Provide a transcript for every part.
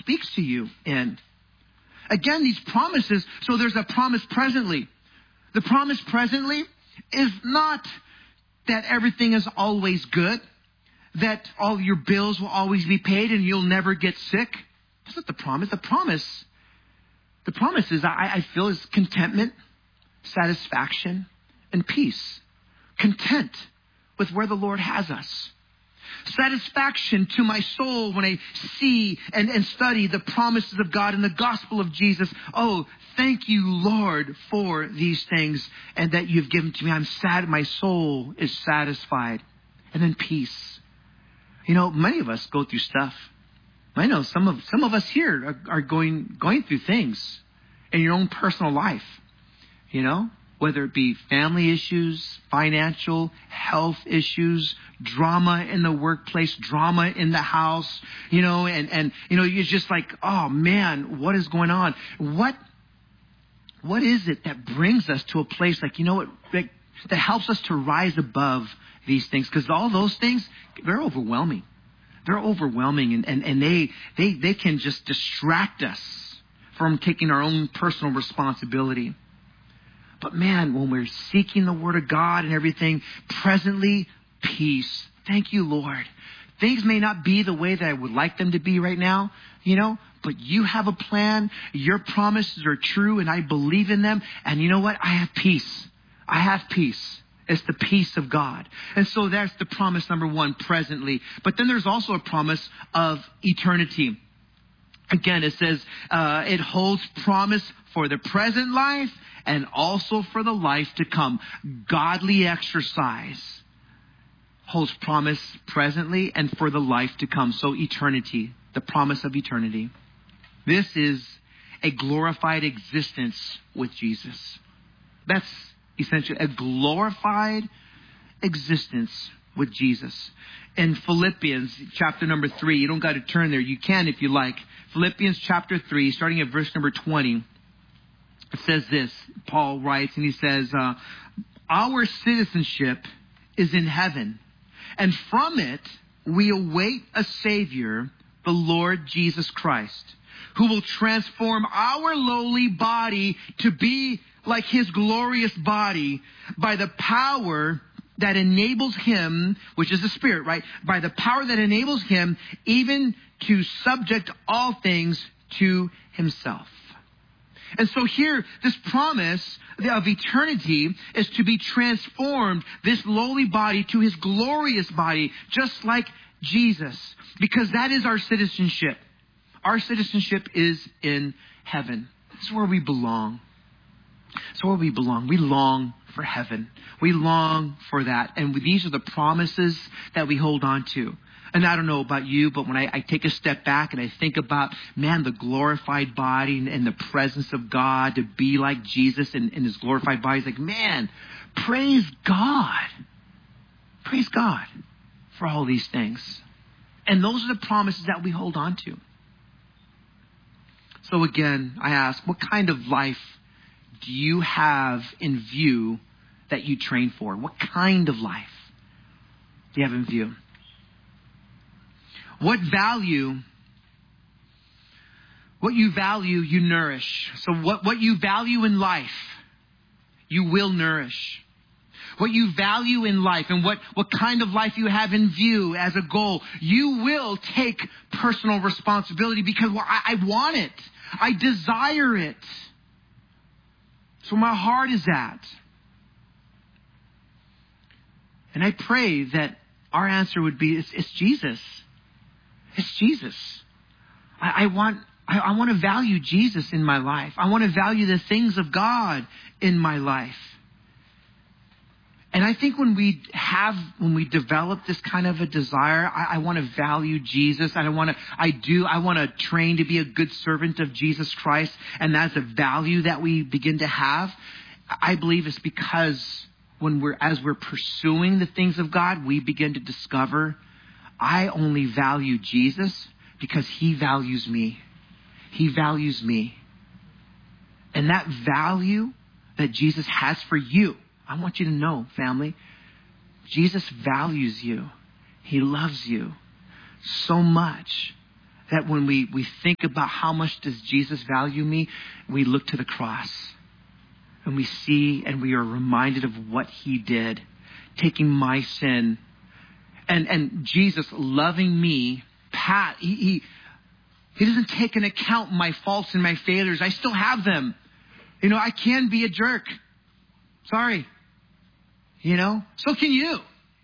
speaks to you in. Again, these promises, so there's a promise presently. The promise presently is not that everything is always good, that all your bills will always be paid and you'll never get sick. That's not the promise. The promise is, I feel, is contentment, satisfaction, and peace. Content with where the Lord has us. Satisfaction to my soul when I see and study the promises of God in the gospel of Jesus. Oh, thank you, Lord, for these things and that you've given to me. I'm sad. My soul is satisfied. And then peace. You know, many of us go through stuff. I know some of us here are going through things in your own personal life. You know, whether it be family issues, financial, health issues, drama in the workplace, drama in the house, you know, and you know, you're just like, oh man, what is going on? What is it that brings us to a place like, you know what, that helps us to rise above these things? Because all those things, they're overwhelming. They're overwhelming, and they can just distract us from taking our own personal responsibility. But man, when we're seeking the Word of God and everything, presently, peace. Thank you, Lord. Things may not be the way that I would like them to be right now, you know, but you have a plan. Your promises are true, and I believe in them. And you know what? I have peace. I have peace. It's the peace of God. And so that's the promise number one, presently. But then there's also a promise of eternity. Again, it says it holds promise for the present life and also for the life to come. Godly exercise holds promise presently and for the life to come. So eternity, the promise of eternity. This is a glorified existence with Jesus. That's essentially a glorified existence with Jesus. In Philippians chapter number 3, you don't got to turn there. You can if you like. Philippians chapter 3, starting at verse number 20. It says this, Paul writes, and he says, our citizenship is in heaven, and from it we await a Savior, the Lord Jesus Christ, who will transform our lowly body to be like His glorious body by the power that enables Him, which is the Spirit, right? By the power that enables Him even to subject all things to Himself. And so here, this promise of eternity is to be transformed, this lowly body, to His glorious body, just like Jesus. Because that is our citizenship. Our citizenship is in heaven. This is where we belong. It's where we belong. We long for heaven. We long for that. And these are the promises that we hold on to. And I don't know about you, but when I take a step back and I think about, man, the glorified body and the presence of God, to be like Jesus in His glorified body, it's like, man, praise God. Praise God for all these things. And those are the promises that we hold on to. So again, I ask, what kind of life do you have in view that you train for? What kind of life do you have in view? What you value, you nourish. So what you value in life, you will nourish. What you value in life and what kind of life you have in view as a goal, you will take personal responsibility because I want it. I desire it. So my heart is at. And I pray that our answer would be, it's Jesus. It's Jesus. I want to value Jesus in my life. I want to value the things of God in my life. And I think when we develop this kind of a desire, I want to value Jesus. I want to train to be a good servant of Jesus Christ. And that's a value that we begin to have. I believe it's because as we're pursuing the things of God, we begin to discover, I only value Jesus because He values me. He values me. And that value that Jesus has for you, I want you to know, family, Jesus values you. He loves you so much That when we think about how much does Jesus value me, we look to the cross. And we see and we are reminded of what he did, taking my sin. And Jesus loving me, he doesn't take into account my faults and my failures. I still have them. I can be a jerk. Sorry. So can you.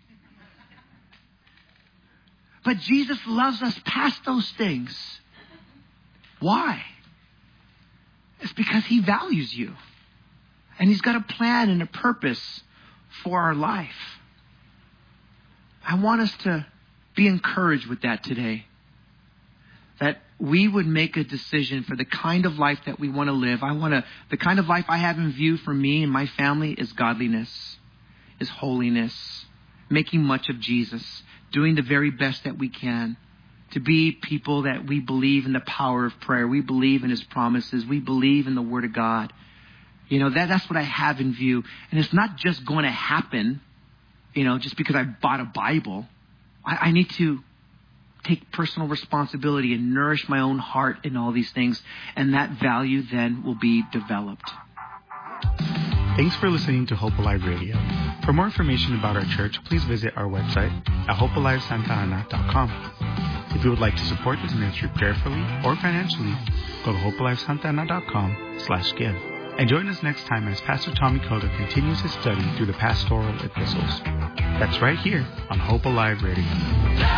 But Jesus loves us past those things. Why? It's because he values you. And he's got a plan and a purpose for our life. I want us to be encouraged with that today. That we would make a decision for the kind of life that we want to live. The kind of life I have in view for me and my family is godliness, is holiness, making much of Jesus, doing the very best that we can, to be people that we believe in the power of prayer. We believe in his promises. We believe in the word of God. That's what I have in view. And it's not just going to happen, just because I bought a Bible. I need to take personal responsibility and nourish my own heart in all these things. And that value then will be developed. Thanks for listening to Hope Alive Radio. For more information about our church, please visit our website at hopealivesantana.com. If you would like to support this ministry prayerfully or financially, go to hopealivesantana.com/give. And join us next time as Pastor Tommy Coda continues his study through the pastoral epistles. That's right here on Hope Alive Radio.